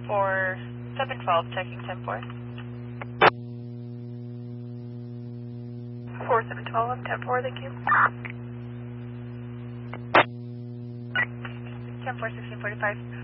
For 712, checking 10-4. 4712, 10-4, thank you. 10-4, 1645.